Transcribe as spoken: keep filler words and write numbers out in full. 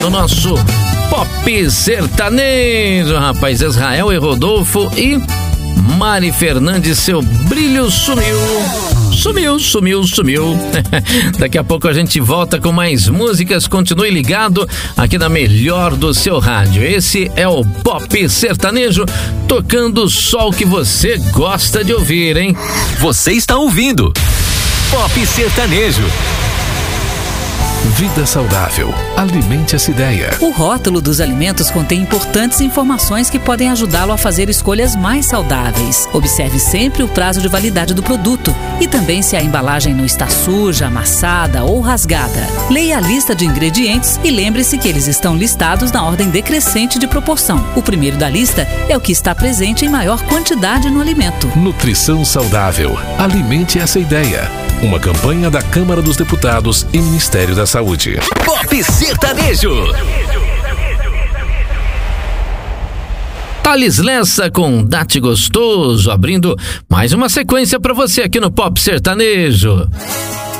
No nosso Pop Sertanejo, rapaz, Israel e Rodolfo e Mari Fernandes, seu brilho sumiu. Sumiu, sumiu, sumiu. Daqui a pouco a gente volta com mais músicas. Continue ligado aqui na melhor do seu rádio. Esse é o Pop Sertanejo, tocando só o que você gosta de ouvir, hein? Você está ouvindo Pop Sertanejo. Vida saudável. Alimente essa ideia. O rótulo dos alimentos contém importantes informações que podem ajudá-lo a fazer escolhas mais saudáveis. Observe sempre o prazo de validade do produto e também se a embalagem não está suja, amassada ou rasgada. Leia a lista de ingredientes e lembre-se que eles estão listados na ordem decrescente de proporção. O primeiro da lista é o que está presente em maior quantidade no alimento. Nutrição saudável. Alimente essa ideia. Uma campanha da Câmara dos Deputados e Ministério da Saúde. Pop Sertanejo. Thales Lessa com Date Gostoso, abrindo mais uma sequência para você aqui no Pop Sertanejo.